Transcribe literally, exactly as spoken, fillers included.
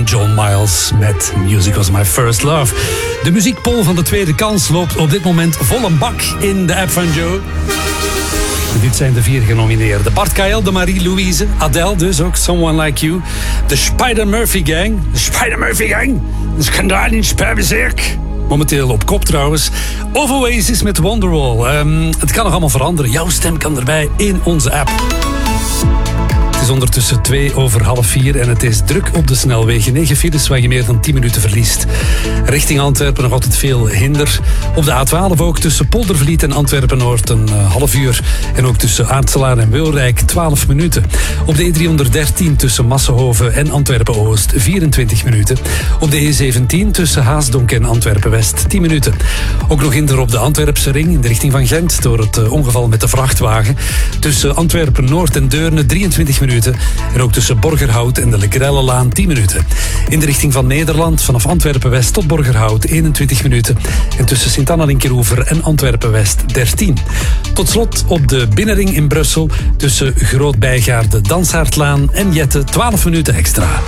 John Miles met Music Was My First Love. De muziekpoll van de tweede kans loopt op dit moment vol een bak in de app van Joe. Dit zijn de vier genomineerden. Bart K L, de Marie-Louise, Adele dus ook, Someone Like You. De Spider-Murphy Gang. De Spider-Murphy Gang. De Schandaal in Sperbezeek. Momenteel op kop trouwens. Of Oasis met Wonderwall. Um, het kan nog allemaal veranderen. Jouw stem kan erbij in onze app. Het is ondertussen twee over half vier en het is druk op de snelwegen. Negen files waar je meer dan tien minuten verliest. Richting Antwerpen nog altijd veel hinder. Op de A twaalf ook tussen Poldervliet en Antwerpen-Noord een uh, half uur. En ook tussen Aartselaar en Wilrijk twaalf minuten. Op de E driehonderddertien tussen Massenhoven en Antwerpen-Oost vierentwintig minuten. Op de E zeventien tussen Haasdonk en Antwerpen-West tien minuten. Ook nog hinder op de Antwerpse ring in de richting van Gent door het uh, ongeval met de vrachtwagen. Tussen Antwerpen-Noord en Deurne drieëntwintig minuten. En ook tussen Borgerhout en de Lekrellenlaan tien minuten. In de richting van Nederland vanaf Antwerpen-West tot Borgerhout eenentwintig minuten. En tussen Sint-Anna-Linkeroever en Antwerpen-West dertien. Tot slot op de binnenring in Brussel tussen Groot-Bijgaarde, Dansaardlaan en Jette twaalf minuten extra.